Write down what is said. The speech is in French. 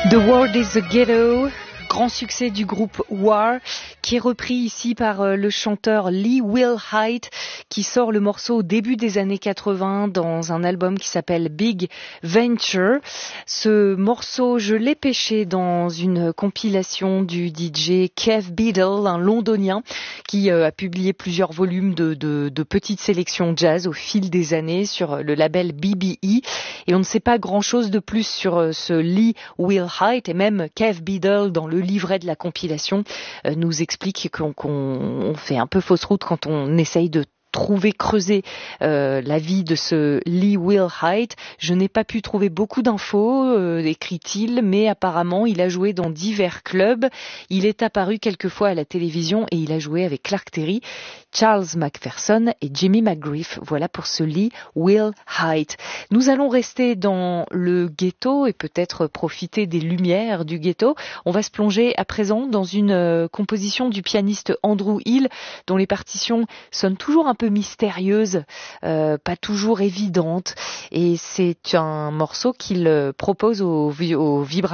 The World is the Ghetto, grand succès du groupe War, qui est repris ici par le chanteur Lee Will Height, qui sort le morceau au début des années 80 dans un album qui s'appelle Big Venture. Ce morceau, je l'ai pêché dans une compilation du DJ Kev Beadle, un londonien, qui a publié plusieurs volumes de petites sélections jazz au fil des années sur le label BBE. Et on ne sait pas grand-chose de plus sur ce Lee Will Height, et même Kev Beadle, dans le livret de la compilation, nous explique qu'on fait un peu fausse route quand on essaye de creuser la vie de ce Lee Will Height. Je n'ai pas pu trouver beaucoup d'infos, écrit-il, mais apparemment il a joué dans divers clubs. Il est apparu quelquefois à la télévision et il a joué avec Clark Terry, Charles McPherson et Jimmy McGriff. Voilà pour ce Lee Will Height. Nous allons rester dans le ghetto et peut-être profiter des lumières du ghetto. On va se plonger à présent dans une composition du pianiste Andrew Hill, dont les partitions sonnent toujours un peu mystérieuse, pas toujours évidente, et c'est un morceau qu'il propose au vibraphone